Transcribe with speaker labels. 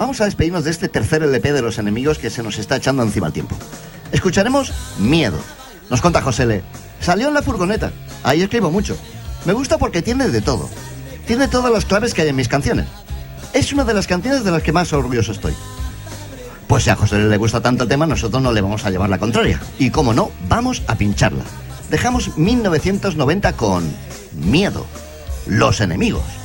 Speaker 1: vamos a despedirnos de este tercer LP de Los Enemigos que se nos está echando encima el tiempo. Escucharemos Miedo. Nos cuenta José L. Salió en La Furgoneta. Ahí escribo mucho. Me gusta porque tiene de todo. Tiene todas las claves que hay en mis canciones. Es una de las canciones de las que más orgulloso estoy. Pues si a José L. le gusta tanto el tema, nosotros no le vamos a llevar la contraria. Y como no, vamos a pincharla. Dejamos 1990 con Miedo. Los Enemigos.